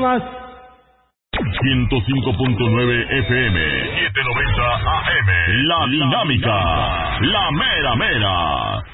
más. 105.9 FM, 790 AM, La Dinámica, la mera mera.